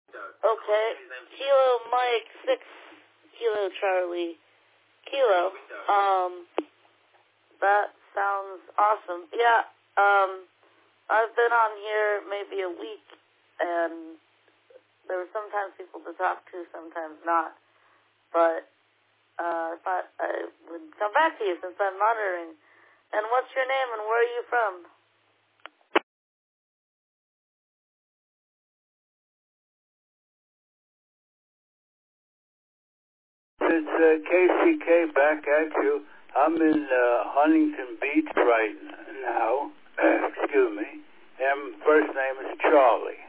Okay. Kilo Mike, 6 Kilo Charlie, Kilo. That sounds awesome. Yeah, I've been on here maybe a week, and there were sometimes people to talk to, sometimes not. But I thought I would come back to you since I'm monitoring. And what's your name and where are you from? It's KCK back at you. I'm in Huntington Beach right now. Excuse me. And first name is Charlie.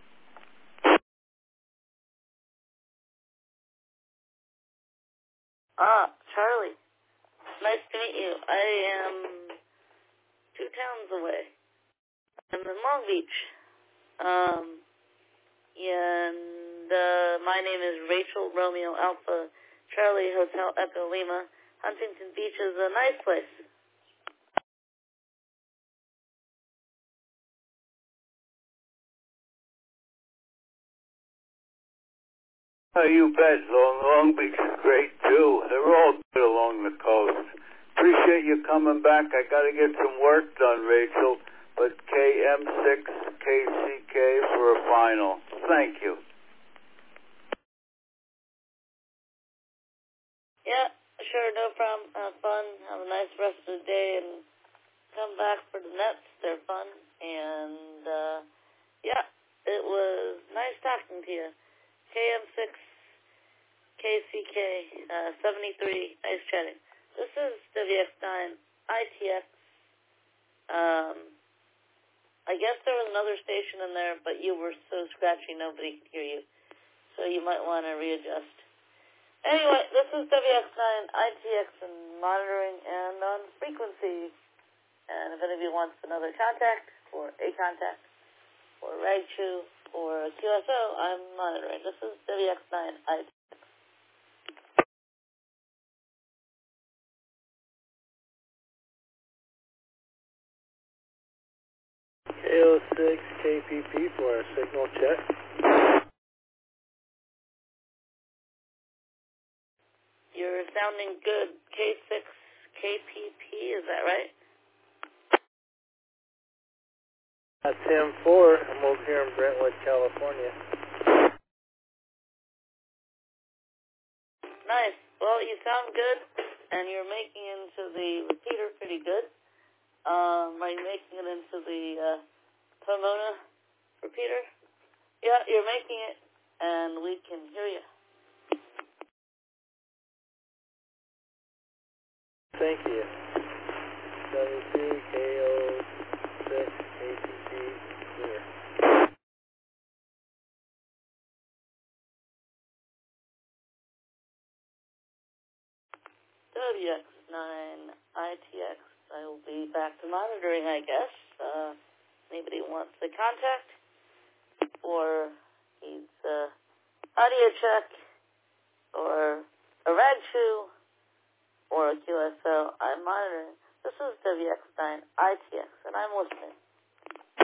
Ah, Charlie. Nice to meet you. I am 2 towns away. I'm in Long Beach. And my name is Rachel Romeo Alpha Charlie Hotel Echo Lima. Huntington Beach is a nice place. Oh, you bet. Long Beach is great, too. They're all good along the coast. Appreciate you coming back. I got to get some work done, Rachel. But KM6 KCK for a final. Thank you. Yeah, sure, no problem. Have fun. Have a nice rest of the day and come back for the Nets. They're fun. And, yeah, it was nice talking to you. KM6 KCK 73. Nice chatting. This is WX9 ITX. I guess there was another station in there, but you were so scratchy nobody could hear you. So you might want to readjust. Anyway, this is WX9 ITX and monitoring and on frequency. And if any of you wants another contact or a contact or Ragchu or QSO, I'm monitoring. This is WX9 ITX. KO6 KPP for a signal check. You're sounding good. K6 KPP, is that right? That's M4. I'm over here in Brentwood, California. Nice. Well, you sound good, and you're making it into the repeater pretty good. Are you making it into the Pomona repeater? Yeah, you're making it, and we can hear you. Thank you. W2KO6 KPP clear. WX9 ITX. I will be back to monitoring, I guess. Anybody wants the contact or needs audio check or a Ragchu or a QSO, I'm monitoring. This is WX9 ITX, and I'm listening.